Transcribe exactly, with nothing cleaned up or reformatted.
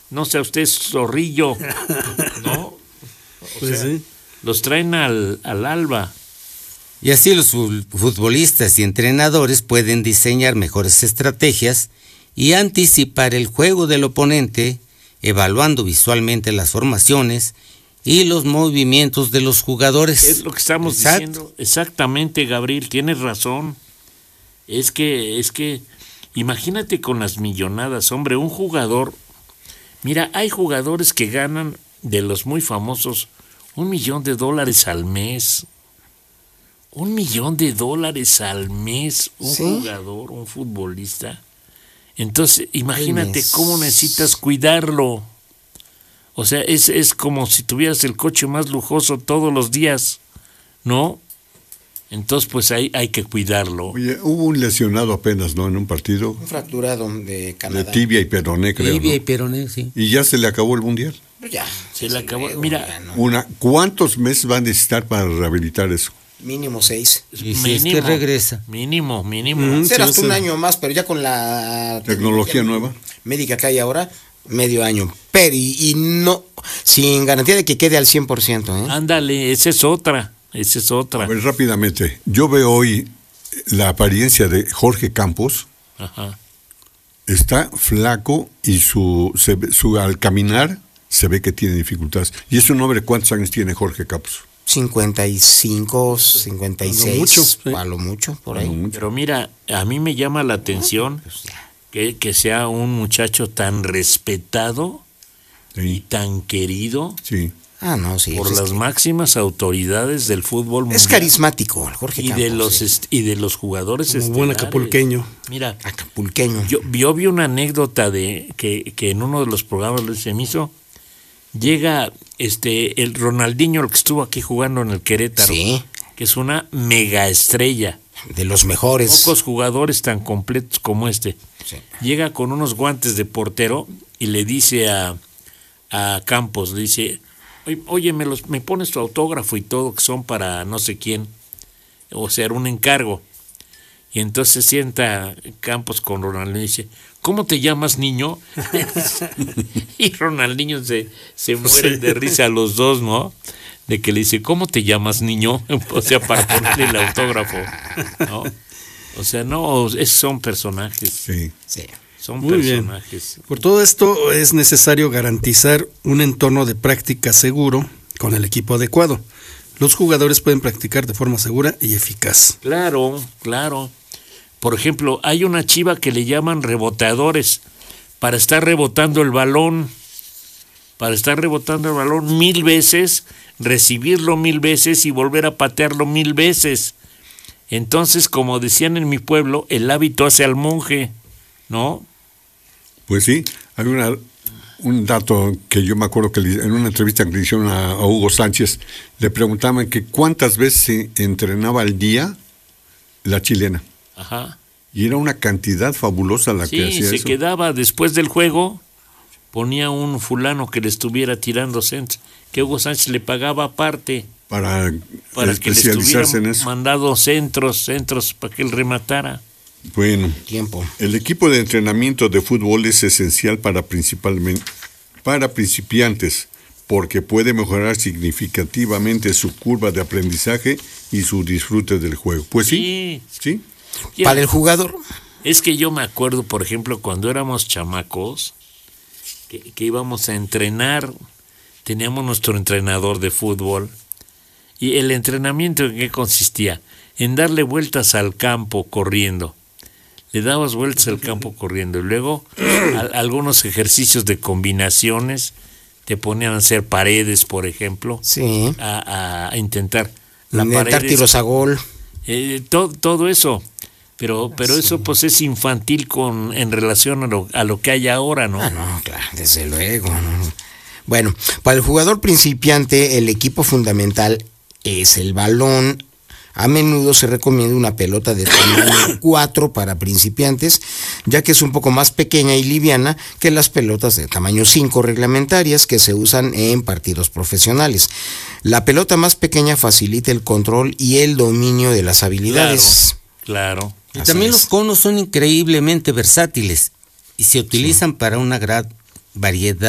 no sea usted zorrillo, ¿no? O Pues sea, sí. los traen al, al alba. Y así los futbolistas y entrenadores pueden diseñar mejores estrategias y anticipar el juego del oponente, evaluando visualmente las formaciones y los movimientos de los jugadores. Es lo que estamos Exacto. diciendo. Exactamente, Gabriel, tienes razón. Es que, es que, imagínate con las millonadas, hombre, un jugador. Mira, hay jugadores que ganan, de los muy famosos, un millón de dólares al mes. Un millón de dólares al mes, un ¿Sí? jugador, un futbolista. Entonces, imagínate mes. cómo necesitas cuidarlo. O sea, es, es como si tuvieras el coche más lujoso todos los días, ¿no? Entonces, pues hay, hay que cuidarlo. Oye, hubo un lesionado apenas, ¿no? En un partido Un fracturado de de Canadá. tibia y peroné, creo, Tibia y ¿no? peroné, sí. Y ya se le acabó el mundial. Pues ya. Se le acabó. luego, Mira, ya no. Una, ¿cuántos meses va a necesitar para rehabilitar eso? Mínimo seis. Y si es que regresa. Mínimo, mínimo. Mm, Será sí, hasta sí. un año más, pero ya con la Tecnología nueva. médica que hay ahora, medio año. Pero y, y no, sin garantía de que quede al cien por ciento. ¿eh? Ándale, esa es otra. Esa es otra. A ver, rápidamente. Yo veo hoy la apariencia de Jorge Campos. Ajá. Está flaco y su, se ve- su al caminar se ve que tiene dificultades. ¿Y es un hombre? ¿Cuántos años tiene Jorge Campos? cincuenta y cinco, cincuenta y seis. A lo mucho, sí. A lo mucho, por A lo ahí. mucho. Pero mira, a mí me llama la atención que, que sea un muchacho tan respetado y Sí, tan querido sí. Ah, no, sí. por es, las máximas autoridades del fútbol mundial es carismático, el Jorge y Campos. de los sí. est- y de los jugadores Como buen estelares. acapulqueño. Mira, Acapulqueño. yo, yo vi una anécdota de que, que en uno de los programas lo se me hizo. Llega este el Ronaldinho, el que estuvo aquí jugando en el Querétaro, Sí. que es una mega estrella. De los mejores. Pocos jugadores tan completos como este. Sí. Llega con unos guantes de portero y le dice a, a Campos, le dice, "Oye, oye, me, los, me pones tu autógrafo y todo, que son para no sé quién, o sea, era un encargo". Y entonces sienta Campos con Ronaldinho y dice, ¿cómo te llamas, niño? Y Ronaldinho se, se muere de risa a los dos, ¿no? De que le dice, ¿cómo te llamas, niño? O sea, para ponerle el autógrafo, ¿no? O sea, no, esos son personajes, Sí. Sí. son Muy bien. personajes. Por todo esto es necesario garantizar un entorno de práctica seguro con el equipo adecuado. Los jugadores pueden practicar de forma segura y eficaz. Claro, claro. Por ejemplo, hay una chiva que le llaman reboteadores para estar rebotando el balón, para estar rebotando el balón mil veces, recibirlo mil veces y volver a patearlo mil veces. Entonces, como decían en mi pueblo, el hábito hace al monje, ¿no? Pues sí, hay una, un dato que yo me acuerdo que le- en una entrevista que le hicieron a, a Hugo Sánchez, le preguntaban que cuántas veces se entrenaba al día la chilena. Ajá. Y era una cantidad fabulosa la que Sí, hacía se eso. quedaba después del juego, ponía un fulano que le estuviera tirando centros, que Hugo Sánchez le pagaba aparte Para, para que le especializarse estuviera en eso. mandado centros, centros para que él rematara. Bueno, Tiempo. el equipo de entrenamiento de fútbol es esencial para principalmente para principiantes porque puede mejorar significativamente su curva de aprendizaje y su disfrute del juego. Pues sí, sí. Mira, Para el jugador. es que yo me acuerdo, por ejemplo, cuando éramos chamacos, que, que íbamos a entrenar, teníamos nuestro entrenador de fútbol, y el entrenamiento en qué consistía, en darle vueltas al campo corriendo. Le dabas vueltas al campo corriendo y luego a, algunos ejercicios de combinaciones, te ponían a hacer paredes, por ejemplo, Sí. a, a intentar la Intentar pared es- tiros a gol. eh, todo, todo eso, pero pero eso pues es infantil con en relación a lo, a lo que hay ahora, ¿no? Ah, no, claro, desde luego. ¿no? Bueno, para el jugador principiante, el equipo fundamental es el balón. A menudo se recomienda una pelota de tamaño cuatro para principiantes, ya que es un poco más pequeña y liviana que las pelotas de tamaño cinco reglamentarias que se usan en partidos profesionales. La pelota más pequeña facilita el control y el dominio de las habilidades. Claro. Y Así también es. los conos son increíblemente versátiles y se utilizan para una gran variedad